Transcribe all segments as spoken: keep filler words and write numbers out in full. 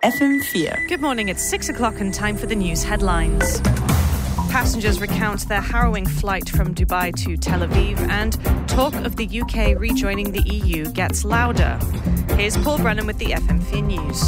F M four. Good morning, it's six o'clock and time for the news headlines. Passengers recount their harrowing flight from Dubai to Tel Aviv, and talk of the U K rejoining the E U gets louder. Here's Paul Brennan with the F M four News.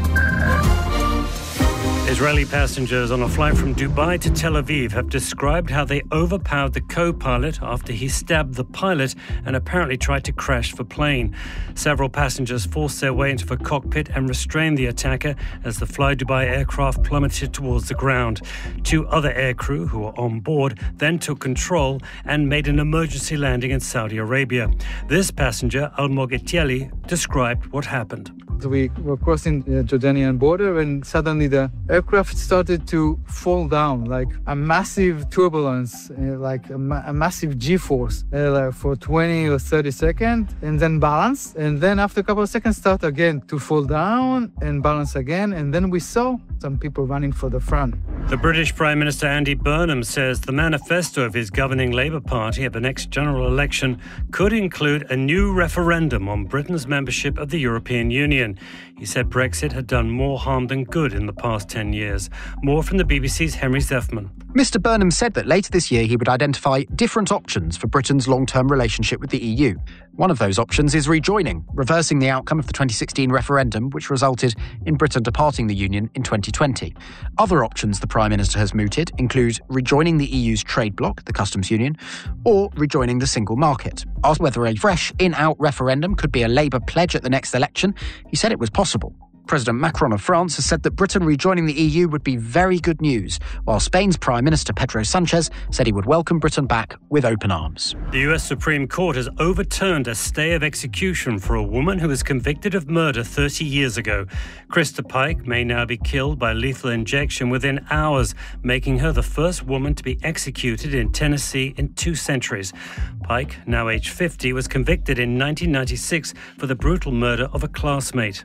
Israeli passengers on a flight from Dubai to Tel Aviv have described how they overpowered the co-pilot after he stabbed the pilot and apparently tried to crash the plane. Several passengers forced their way into the cockpit and restrained the attacker as the Fly Dubai aircraft plummeted towards the ground. Two other aircrew who were on board then took control and made an emergency landing in Saudi Arabia. This passenger, Almog Etieli, described what happened. We were crossing the Jordanian border and suddenly the aircraft started to fall down, like a massive turbulence, uh, like a, ma- a massive G-force uh, like for twenty or thirty seconds, and then balance. And then after a couple of seconds, start again to fall down and balance again. And then we saw some people running for the front. The British Prime Minister Andy Burnham says the manifesto of his governing Labour Party at the next general election could include a new referendum on Britain's membership of the European Union. He said Brexit had done more harm than good in the past ten years. More from the B B C's Henry Zeffman. Mister Burnham said that later this year he would identify different options for Britain's long-term relationship with the E U. One of those options is rejoining, reversing the outcome of the twenty sixteen referendum, which resulted in Britain departing the Union in twenty twenty. Other options the Prime Minister has mooted include rejoining the E U's trade bloc, the customs union, or rejoining the single market. Asked whether a fresh in-out referendum could be a Labour pledge at the next election, he said it was possible. President Macron of France has said that Britain rejoining the E U would be very good news, while Spain's Prime Minister Pedro Sanchez said he would welcome Britain back with open arms. The U S Supreme Court has overturned a stay of execution for a woman who was convicted of murder thirty years ago. Krista Pike may now be killed by lethal injection within hours, making her the first woman to be executed in Tennessee in two centuries. Pike, now aged fifty, was convicted in nineteen ninety-six for the brutal murder of a classmate.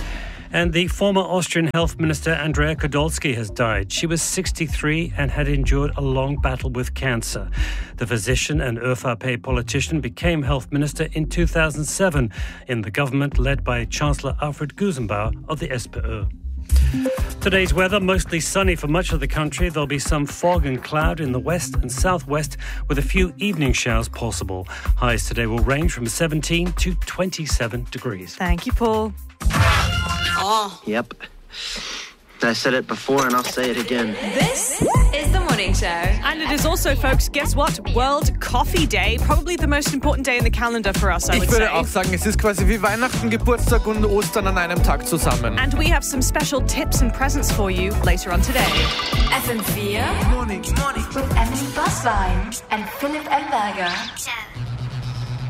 And the former Austrian Health Minister Andrea Podolsky has died. She was sixty-three and had endured a long battle with cancer. The physician and ÖVP politician became health minister in two thousand seven in the government led by Chancellor Alfred Gusenbauer of the S P Ö. Today's weather, mostly sunny for much of the country. There'll be some fog and cloud in the west and southwest with a few evening showers possible. Highs today will range from seventeen to twenty-seven degrees. Thank you, Paul. Oh. Yep. I said it before and I'll say it again. This is the morning show. And it is also, folks, guess what? World Coffee Day. Probably the most important day in the calendar for us, I would Ich würde say. auch sagen, es ist quasi wie Weihnachten, Geburtstag und Ostern an einem Tag zusammen. And we have some special tips and presents for you later on today. F M four. Morning. Morning. With Emily Buswein and Philip Elberger.